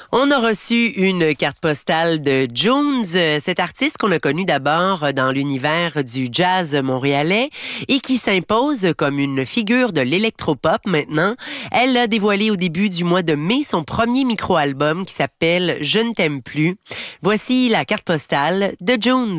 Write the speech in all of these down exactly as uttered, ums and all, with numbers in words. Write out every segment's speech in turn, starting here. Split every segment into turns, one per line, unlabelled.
On a reçu une carte postale de Jones, cet artiste qu'on a connu d'abord dans l'univers du jazz montréalais et qui s'impose comme une figure de l'électropop maintenant. Elle a dévoilé au début du mois de mai son premier micro-album qui s'appelle « Je ne t'aime plus ». Voici la carte postale de Jones.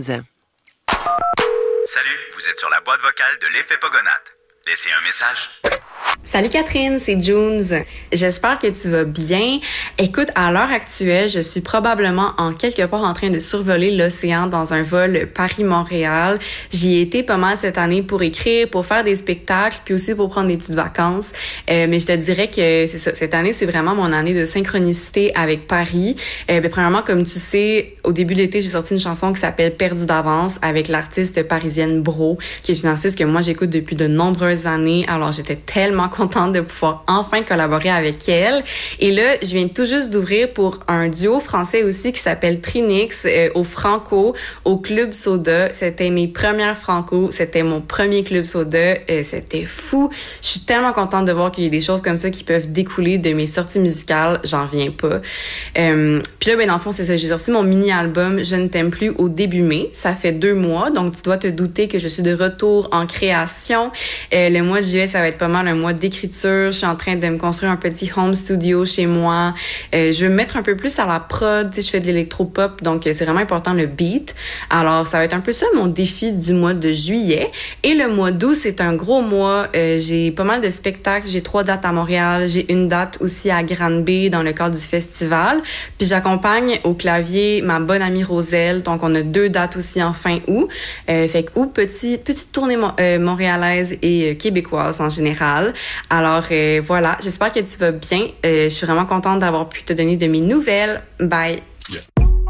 Salut, vous êtes sur la boîte vocale de l'Effet Pogonate. Laissez un message.
Salut Catherine, c'est Jones. J'espère que tu vas bien. Écoute, à l'heure actuelle, je suis probablement en quelque part en train de survoler l'océan dans un vol Paris-Montréal. J'y ai été pas mal cette année pour écrire, pour faire des spectacles, puis aussi pour prendre des petites vacances. Euh, mais je te dirais que c'est ça, cette année, c'est vraiment mon année de synchronicité avec Paris. Euh, ben, premièrement, comme tu sais, au début de l'été, j'ai sorti une chanson qui s'appelle Perdu d'avance avec l'artiste parisienne Bro, qui est une artiste que moi j'écoute depuis de nombreuses années. Alors j'étais tellement contente de pouvoir enfin collaborer avec elle. Et là, je viens tout juste d'ouvrir pour un duo français aussi qui s'appelle Trinix euh, au Franco, au Club Soda. C'était mes premières Franco, c'était mon premier Club Soda. Euh, c'était fou. Je suis tellement contente de voir qu'il y a des choses comme ça qui peuvent découler de mes sorties musicales. J'en reviens pas. Euh, Puis là, ben dans le fond, c'est ça. J'ai sorti mon mini-album Je ne t'aime plus au début mai. Ça fait deux mois, donc tu dois te douter que je suis de retour en création. Euh, le mois de juillet, ça va être pas mal un mois d'écriture. Je suis en train de me construire un petit home studio chez moi. Euh, je veux me mettre un peu plus à la prod. Tu sais, je fais de l'électropop, donc c'est vraiment important le beat. Alors, ça va être un peu ça mon défi du mois de juillet. Et le mois d'août, c'est un gros mois. Euh, j'ai pas mal de spectacles. J'ai trois dates à Montréal. J'ai une date aussi à Granby dans le cadre du festival. Puis j'accompagne au clavier ma bonne amie Roselle. Donc, on a deux dates aussi en fin août. Euh, fait que août, petit, petite tournée mo- euh, montréalaise et euh, québécoise en général. Alors euh, voilà, j'espère que tu vas bien. Euh, je suis vraiment contente d'avoir pu te donner de mes nouvelles. Bye!